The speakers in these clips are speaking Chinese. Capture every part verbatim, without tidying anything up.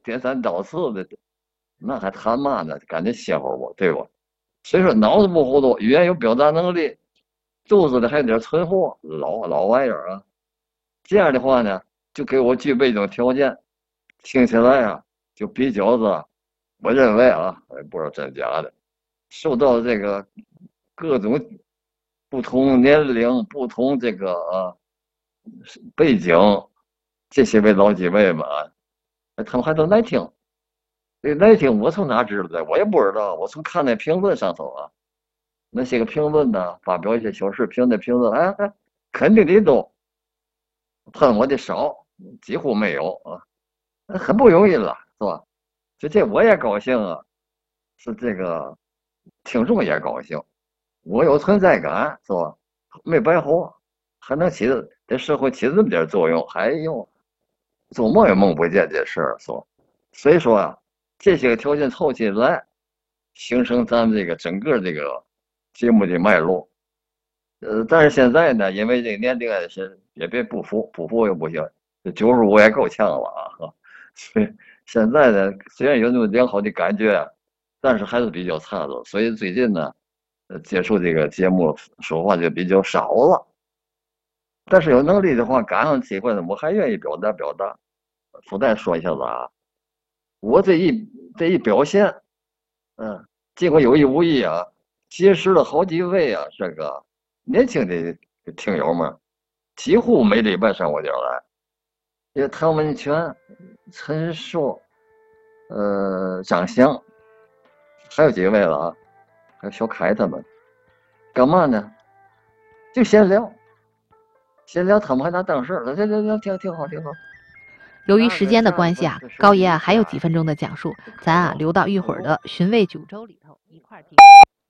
颠三倒四的，那还谈嘛呢？赶紧歇会儿吧，对吧？所以说脑子不糊涂，语言有表达能力，肚子里还有点存货，老老玩意儿啊。这样的话呢，就给我具备一种条件，听起来啊，就比较子，我认为啊，我也不知道真假的，受到这个各种不同年龄、不同这个啊背景这些位老几位们啊，他们还都来听。这来听我从哪知道的？我也不知道，我从看那评论上头啊，那些个评论呢，发表一些小视频的评论，哎哎，肯定的都喷我的少，几乎没有啊，很不容易了，是吧？就这我也高兴啊，是这个听众也高兴，我有存在感，是吧？没白活，还能起对社会起这么点作用，还用做梦也梦不见这事儿，是吧？所以说啊，这些个条件凑起来，形成咱们这个整个这个节目的脉络。呃，但是现在呢，因为这个年龄也是也别不服，不服又不行，这九十五也够呛了啊！所以现在呢，虽然有那么良好的感觉，但是还是比较差的。所以最近呢，呃，接触这个节目说话就比较少了。但是有能力的话，赶上机会呢，我还愿意表达表达。附带说一下子啊，我这一这一表现，嗯，尽管有意无意啊，结识了好几位啊，这个年轻的听友们，几乎每礼拜上我这儿来。有唐文全、陈硕、呃张翔，还有几位了啊，还有小凯他们，干嘛呢？就闲聊，闲聊，他们还拿当事儿了，这这这挺挺好，挺好。 由于时间的关系啊，高爷啊还有几分钟的讲述，咱啊留到一会儿的寻味九州里头一块儿听。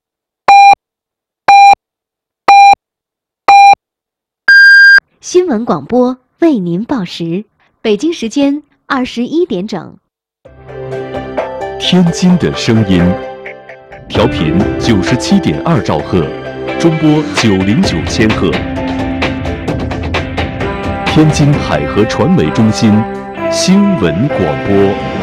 新闻广播为您报时，北京时间二十一点整。 天津的声音，调频九十七点二兆赫，中波九零九千赫。天津海河传媒中心新闻广播。